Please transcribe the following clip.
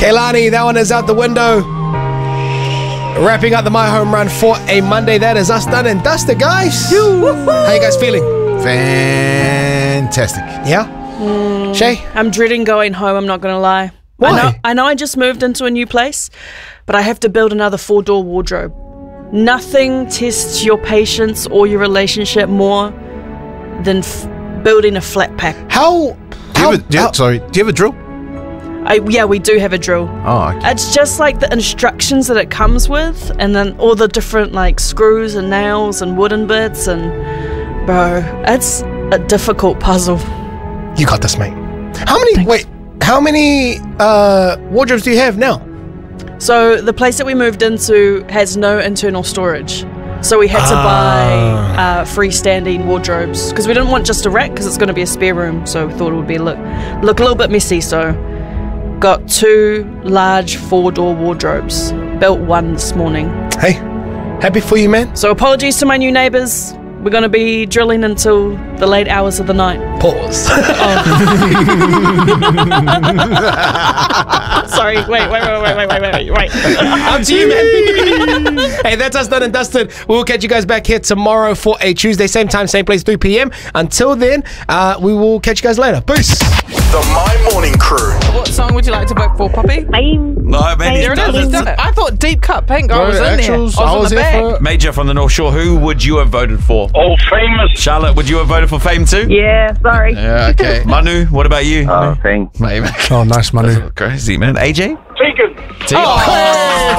Kehlani, that one is out the window. Wrapping up the My Home Run for a Monday. That is us done and dusted, guys. How you guys feeling? Fantastic. Yeah? Shay? I'm dreading going home, I'm not going to lie. Why? I know I just moved into a new place, but I have to build another 4-door wardrobe. Nothing tests your patience or your relationship more than building a flat pack. Do you have a drill? Yeah, we do have a drill. Oh, okay. It's just like the instructions that it comes with, and then all the different like screws and nails and wooden bits, and bro, it's a difficult puzzle. You got this, mate. How many wardrobes do you have now? So the place that we moved into has no internal storage. So we had to buy freestanding wardrobes because we didn't want just a rack because it's going to be a spare room. So we thought it would be look a little bit messy. So got 2 large 4-door wardrobes. Built one this morning. Hey, happy for you, man. So apologies to my new neighbours. We're going to be drilling until the late hours of the night. Pause. Sorry, wait. Up to you, man. Hey, that's us done and dusted. We'll catch you guys back here tomorrow for a Tuesday, same time, same place, 3 p.m. Until then, we will catch you guys later. Peace. The My Morning Crew. What song would you like to vote for, Poppy? No, man, There it is, he's done it. I thought Deep Cut Pink. I was in there. I was on the bag. Major from the North Shore, who would you have voted for? All famous. Charlotte, would you have voted for Fame too? Yeah, sorry. Yeah, okay. Manu, what about you? Fame. Oh, nice, Manu. Crazy, man. AJ? Tegan. Tegan.